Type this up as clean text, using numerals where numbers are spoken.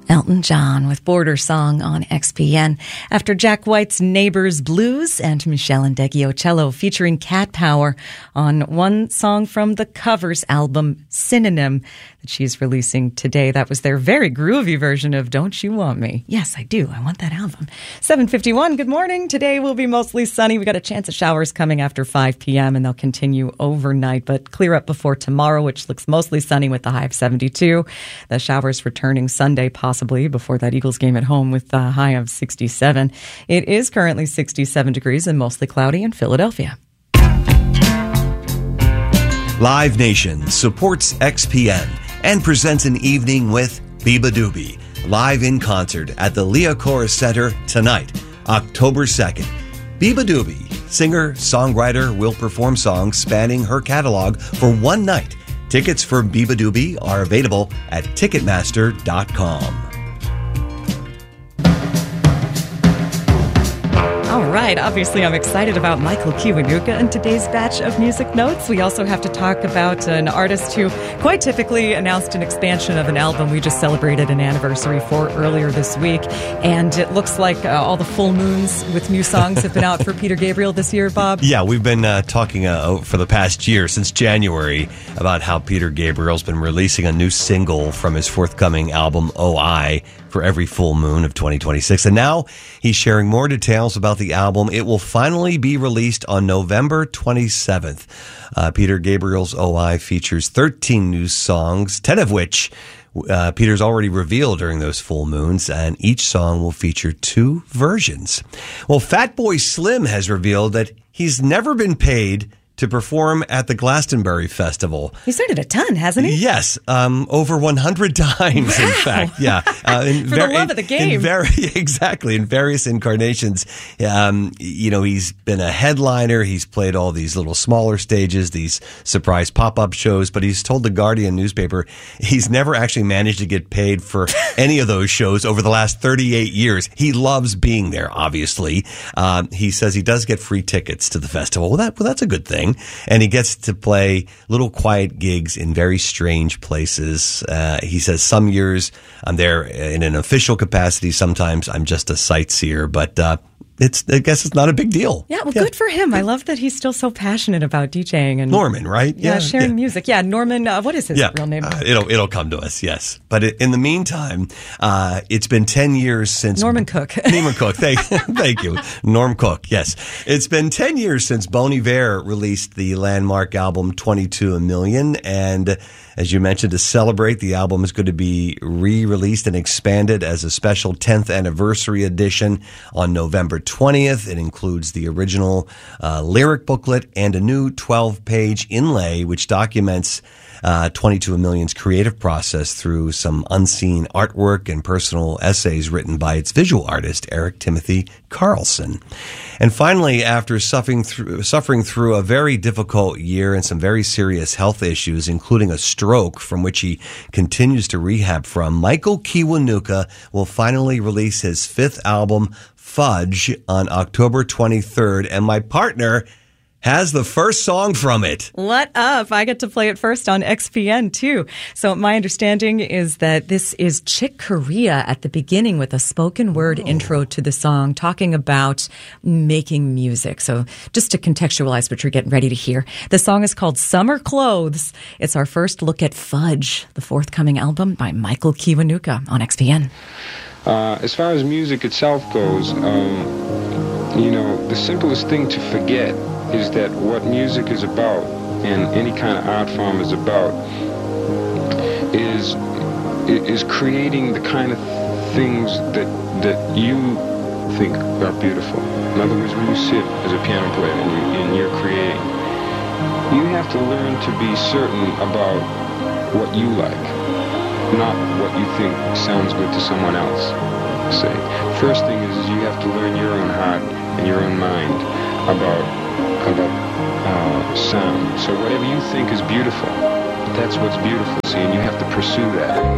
Elton John with Border Song on XPN. After Jack White's Neighbors Blues and Michelle Indeggio-Cello featuring Cat Power on one song from the Covers album Synonym that she's releasing today. That was their very groovy version of Don't You Want Me? Yes, I do. I want that album. 7:51. Good morning. Today will be mostly sunny. We got a chance of showers coming after 5 p.m. and they'll continue overnight, but clear up before tomorrow, which looks mostly sunny with the high of 72. The showers returning Sunday, possibly before that Eagles game at home with the high of 67. It is currently 67 degrees and mostly cloudy in Philadelphia. Live Nation supports XPN and presents an evening with Beabadoobee, live in concert at the Liacouras Center tonight, October 2nd. Beabadoobee, singer-songwriter, will perform songs spanning her catalog for one night. Tickets for Beabadoobee are available at Ticketmaster.com. All right, obviously I'm excited about Michael Kiwanuka in today's batch of music notes. We also have to talk about an artist who quite typically announced an expansion of an album we just celebrated an anniversary for earlier this week. And it looks like all the full moons with new songs have been out for Peter Gabriel this year, Bob. Yeah, we've been talking for the past year, since January, about how Peter Gabriel's been releasing a new single from his forthcoming album, OI, for every full moon of 2026. And now he's sharing more details about the album. It will finally be released on November 27th. Peter Gabriel's OI features 13 new songs, 10 of which Peter's already revealed during those full moons, and each song will feature two versions. Well, Fatboy Slim has revealed that he's never been paid to perform at the Glastonbury Festival. He's done it a ton, hasn't he? Yes, over 100 times, in fact. Yeah, For the love of the game. Exactly, in various incarnations. He's been a headliner. He's played all these little smaller stages, these surprise pop-up shows, but he's told the Guardian newspaper he's never actually managed to get paid for any of those shows over the last 38 years. He loves being there, obviously. He says he does get free tickets to the festival. Well, that's a good thing. And he gets to play little quiet gigs in very strange places. He says some years I'm there in an official capacity. Sometimes I'm just a sightseer, but I guess it's not a big deal. Yeah, well, good for him. I love that he's still so passionate about DJing and Norman, right? Yeah, sharing music. Yeah, Norman. What is his real name? It'll come to us. Yes, but in the meantime, it's been 10 years since Norman Cook. Norman Cook. Thank you, Norm Cook. Yes, it's been 10 years since Bon Iver released the landmark album 22 A Million, and as you mentioned, to celebrate, the album is going to be re-released and expanded as a special 10th anniversary edition on November 20th. It includes the original lyric booklet and a new 12-page inlay, which documents 22 A Million's creative process through some unseen artwork and personal essays written by its visual artist, Eric Timothy Carlson. And finally, after suffering through a very difficult year and some very serious health issues, including a stroke from which he continues to rehab from, Michael Kiwanuka will finally release his fifth album, Fudge, on October 23rd. And my partner has the first song from it. What up? I get to play it first on XPN, too. So my understanding is that this is Chick Corea at the beginning with a spoken word intro to the song, talking about making music. So just to contextualize what you're getting ready to hear, the song is called Summer Clothes. It's our first look at Fudge, the forthcoming album by Michael Kiwanuka on XPN. As far as music itself goes, the simplest thing to forget is that what music is about, and any kind of art form is about, is creating the kind of things that you think are beautiful. In other words, when you sit as a piano player and you're creating, you have to learn to be certain about what you like, not what you think sounds good to someone else. Say, first thing is you have to learn your own heart and your own mind about sound. So whatever you think is beautiful, that's what's beautiful, see, and you have to pursue that.